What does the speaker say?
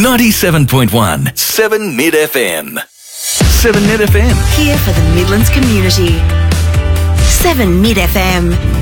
97.1 7 Mid FM. 7 Mid FM. Here for the Midlands community. 7 Mid FM.